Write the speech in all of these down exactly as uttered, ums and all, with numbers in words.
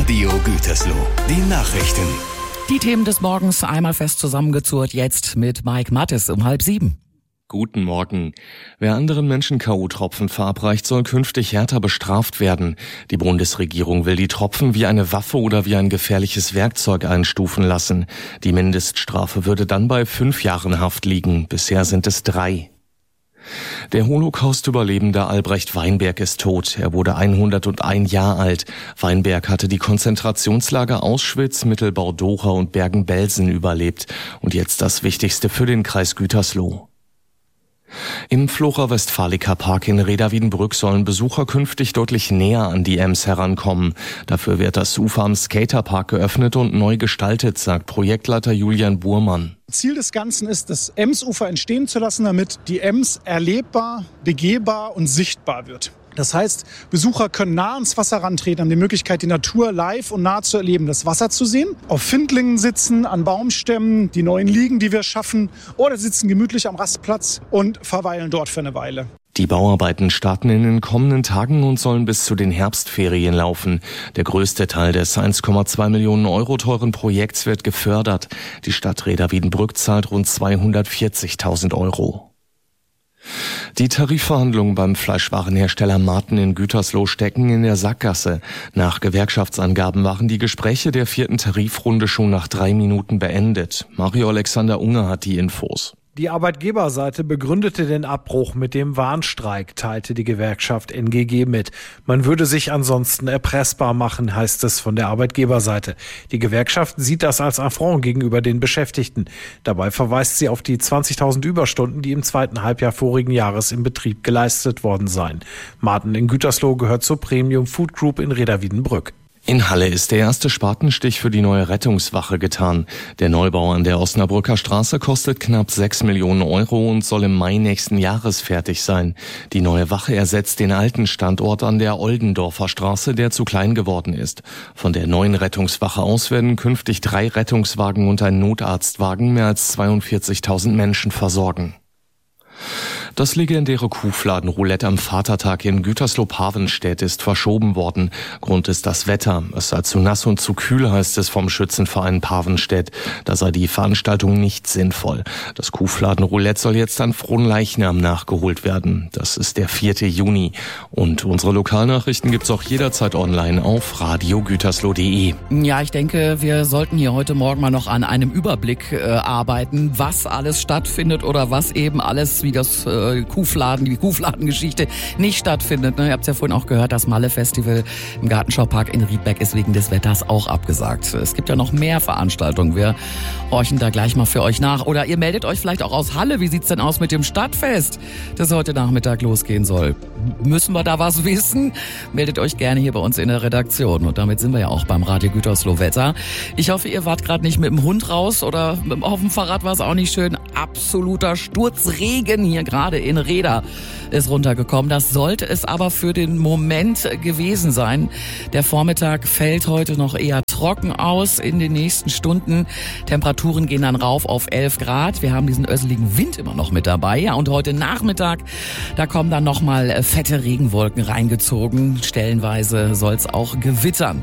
Radio Gütersloh. Die Nachrichten. Die Themen des Morgens einmal fest zusammengezurrt, jetzt mit Mike Mattes um halb sieben. Guten Morgen. Wer anderen Menschen K O-Tropfen verabreicht, soll künftig härter bestraft werden. Die Bundesregierung will die Tropfen wie eine Waffe oder wie ein gefährliches Werkzeug einstufen lassen. Die Mindeststrafe würde dann bei fünf Jahren Haft liegen. Bisher sind es drei. Der Holocaust-Überlebende Albrecht Weinberg ist tot. Er wurde hunderteins Jahre alt. Weinberg hatte die Konzentrationslager Auschwitz, Mittelbau-Dora und Bergen-Belsen überlebt. Und jetzt das Wichtigste für den Kreis Gütersloh. Im Flora Westfalica Park in Reda-Wiedenbrück sollen Besucher künftig deutlich näher an die Ems herankommen. Dafür wird das Ufer am Skaterpark geöffnet und neu gestaltet, sagt Projektleiter Julian Burmann. Ziel des Ganzen ist, das Emsufer entstehen zu lassen, damit die Ems erlebbar, begehbar und sichtbar wird. Das heißt, Besucher können nah ans Wasser rantreten, haben die Möglichkeit, die Natur live und nah zu erleben, das Wasser zu sehen, auf Findlingen sitzen, an Baumstämmen, die neuen Liegen, die wir schaffen, oder sitzen gemütlich am Rastplatz und verweilen dort für eine Weile. Die Bauarbeiten starten in den kommenden Tagen und sollen bis zu den Herbstferien laufen. Der größte Teil des eins Komma zwei Millionen Euro teuren Projekts wird gefördert. Die Stadt Reda-Wiedenbrück zahlt rund zweihundertvierzigtausend Euro. Die Tarifverhandlungen beim Fleischwarenhersteller Marten in Gütersloh stecken in der Sackgasse. Nach Gewerkschaftsangaben waren die Gespräche der vierten Tarifrunde schon nach drei Minuten beendet. Mario Alexander Unge hat die Infos. Die Arbeitgeberseite begründete den Abbruch mit dem Warnstreik, teilte die Gewerkschaft N G G mit. Man würde sich ansonsten erpressbar machen, heißt es von der Arbeitgeberseite. Die Gewerkschaft sieht das als Affront gegenüber den Beschäftigten. Dabei verweist sie auf die zwanzigtausend Überstunden, die im zweiten Halbjahr vorigen Jahres im Betrieb geleistet worden seien. Marten in Gütersloh gehört zur Premium Food Group in Reda-Wiedenbrück. In Halle ist der erste Spatenstich für die neue Rettungswache getan. Der Neubau an der Osnabrücker Straße kostet knapp sechs Millionen Euro und soll im Mai nächsten Jahres fertig sein. Die neue Wache ersetzt den alten Standort an der Oldendorfer Straße, der zu klein geworden ist. Von der neuen Rettungswache aus werden künftig drei Rettungswagen und ein Notarztwagen mehr als zweiundvierzigtausend Menschen versorgen. Das legendäre Kuhfladen-Roulette am Vatertag in Gütersloh-Pavenstedt ist verschoben worden. Grund ist das Wetter. Es sei zu nass und zu kühl, heißt es vom Schützenverein Pavenstedt. Da sei die Veranstaltung nicht sinnvoll. Das Kuhfladen-Roulette soll jetzt an Fronleichnam nachgeholt werden. Das ist der vierte Juni. Und unsere Lokalnachrichten gibt's auch jederzeit online auf radio gütersloh punkt de. Ja, ich denke, wir sollten hier heute Morgen mal noch an einem Überblick äh, arbeiten, was alles stattfindet oder was eben alles, wie das äh, Kuhfladen, die Kuhfladengeschichte nicht stattfindet. Ihr habt es ja vorhin auch gehört, das Malle-Festival im Gartenschaupark in Riedbeck ist wegen des Wetters auch abgesagt. Es gibt ja noch mehr Veranstaltungen. Wir horchen da gleich mal für euch nach. Oder ihr meldet euch vielleicht auch aus Halle. Wie sieht's denn aus mit dem Stadtfest, das heute Nachmittag losgehen soll? Müssen wir da was wissen? Meldet euch gerne hier bei uns in der Redaktion. Und damit sind wir ja auch beim Radio Gütersloh Wetter. Ich hoffe, ihr wart gerade nicht mit dem Hund raus oder auf dem Fahrrad war es auch nicht schön. Absoluter Sturzregen hier gerade in Reda ist runtergekommen. Das sollte es aber für den Moment gewesen sein. Der Vormittag fällt heute noch eher trocken aus in den nächsten Stunden. Temperaturen gehen dann rauf auf elf Grad. Wir haben diesen össeligen Wind immer noch mit dabei. Ja, und heute Nachmittag, da kommen dann nochmal fette Regenwolken reingezogen. Stellenweise soll es auch gewittern.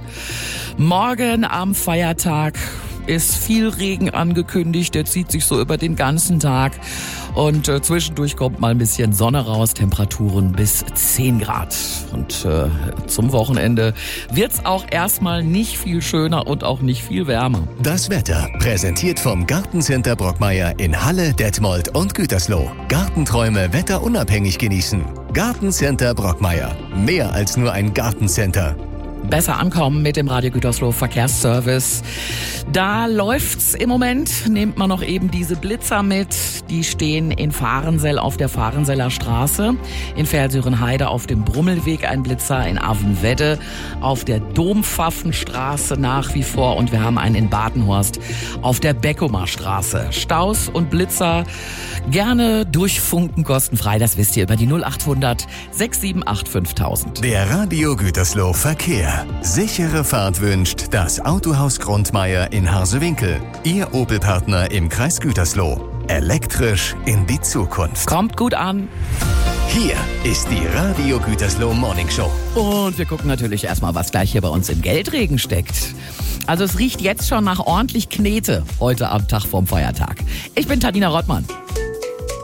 Morgen am Feiertag ist viel Regen angekündigt. Der zieht sich so über den ganzen Tag. Und äh, zwischendurch kommt mal ein bisschen Sonne raus. Temperaturen bis zehn Grad. Und äh, zum Wochenende wird's auch erstmal nicht viel schöner und auch nicht viel wärmer. Das Wetter präsentiert vom Gartencenter Brockmeier in Halle, Detmold und Gütersloh. Gartenträume wetterunabhängig genießen. Gartencenter Brockmeier. Mehr als nur ein Gartencenter. Besser ankommen mit dem Radio Gütersloh Verkehrsservice. Da läuft's im Moment. Nehmt man noch eben diese Blitzer mit. Die stehen in Fahrensell auf der Fahrenseller Straße, in Feldhörenheide auf dem Brummelweg ein Blitzer, in Avenwedde auf der Dompfaffenstraße nach wie vor und wir haben einen in Badenhorst auf der Beckumer Straße. Staus und Blitzer gerne durchfunken kostenfrei. Das wisst ihr über die null achthundert sechs sieben acht fünftausend. Der Radio Gütersloh Verkehr. Sichere Fahrt wünscht das Autohaus Grundmeier in Harsewinkel. Ihr Opel-Partner im Kreis Gütersloh. Elektrisch in die Zukunft. Kommt gut an. Hier ist die Radio Gütersloh Morning Show. Und wir gucken natürlich erstmal, was gleich hier bei uns im Geldregen steckt. Also es riecht jetzt schon nach ordentlich Knete heute am Tag vorm Feiertag. Ich bin Tadina Rottmann.